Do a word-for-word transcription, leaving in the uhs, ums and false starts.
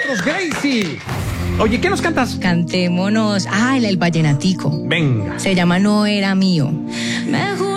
nosotros, Gracie. Oye, ¿qué nos cantas? Cantémonos. Ah, el, el vallenatico. Venga. Se llama No Era Mío.